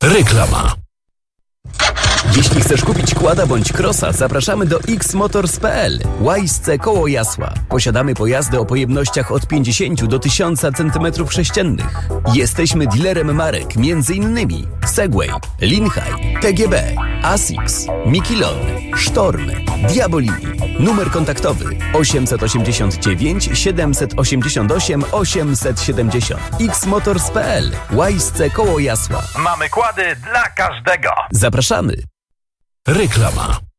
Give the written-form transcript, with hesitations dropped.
Reklama. Jeśli chcesz kupić quada bądź crossa, zapraszamy do xmotors.pl. Łajsce koło Jasła. Posiadamy pojazdy o pojemnościach od 50 do 1000 cm3. Jesteśmy dealerem marek m.in. Segway, Linhai, TGB, Asics, Mikilon, Sztorm, Diabolini. Numer kontaktowy 889 788 870. xmotors.pl. Łajsce koło Jasła. Mamy kłady dla każdego. Zapraszamy. Reklama.